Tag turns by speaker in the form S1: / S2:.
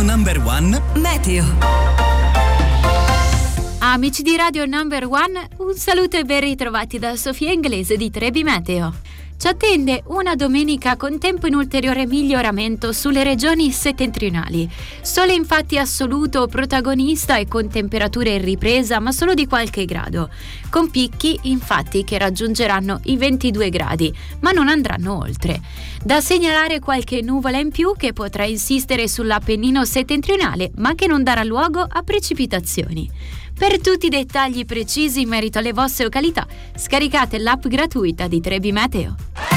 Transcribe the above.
S1: Radio Number One Meteo.
S2: Amici di Radio Number One, un saluto e ben ritrovati da Sofia Inglese di Trebi Meteo. Ci attende una domenica con tempo in ulteriore miglioramento sulle regioni settentrionali. Sole infatti assoluto protagonista e con temperature in ripresa, ma solo di qualche grado. Con picchi infatti che raggiungeranno i 22 gradi, ma non andranno oltre. Da segnalare qualche nuvola in più che potrà insistere sull'Appennino settentrionale, ma che non darà luogo a precipitazioni. Per tutti i dettagli precisi in merito alle vostre località, scaricate l'app gratuita di Trebi Meteo.